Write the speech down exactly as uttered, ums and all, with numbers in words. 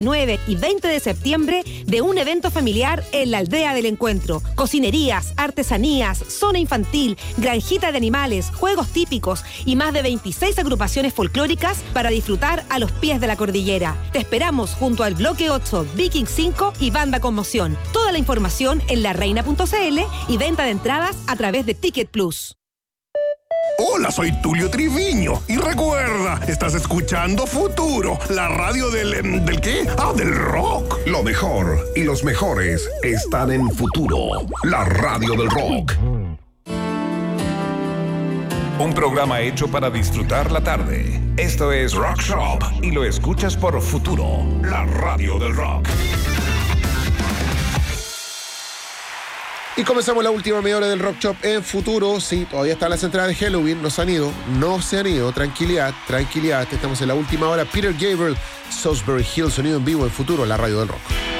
nueve y veinte de septiembre de un evento familiar en la Aldea del Encuentro. Cocinerías, artesanías, zona infantil, granjita de animales, juegos típicos y más de veintiséis agrupaciones folclóricas para disfrutar a los pies de la cordillera. Te esperamos junto al Bloque ocho, Viking cinco y Banda Conmoción. Toda la información en la reina punto c l y venta de entradas a través de Ticket Plus. Hola, soy Tulio Triviño. Y recuerda, estás escuchando Futuro, la radio del... ¿Del qué? Ah, del rock. Lo mejor y los mejores están en Futuro, la radio del rock. Un programa hecho para disfrutar la tarde. Esto es Rock Shop y lo escuchas por Futuro, la radio del rock. Y comenzamos la última media hora del Rock Shop en Futuro. Sí, todavía están las entradas de Halloween. No se han ido, no se han ido. Tranquilidad, tranquilidad. Estamos en la última hora. Peter Gabriel, Salisbury Hill, sonido en vivo en Futuro, la radio del rock.